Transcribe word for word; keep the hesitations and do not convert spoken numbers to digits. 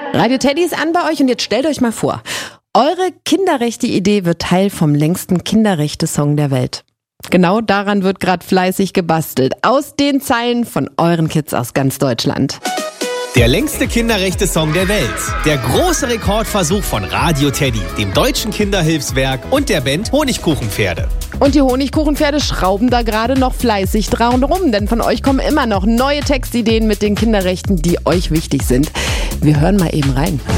Radio Teddy ist an bei euch und jetzt stellt euch mal vor, eure Kinderrechte-Idee wird Teil vom längsten Kinderrechte-Song der Welt. Genau daran wird gerade fleißig gebastelt. Aus den Zeilen von euren Kids aus ganz Deutschland. Der längste Kinderrechte-Song der Welt. Der große Rekordversuch von Radio Teddy, dem Deutschen Kinderhilfswerk und der Band Honigkuchenpferde. Und die Honigkuchenpferde schrauben da gerade noch fleißig dran rum, denn von euch kommen immer noch neue Textideen mit den Kinderrechten, die euch wichtig sind. Wir hören mal eben rein.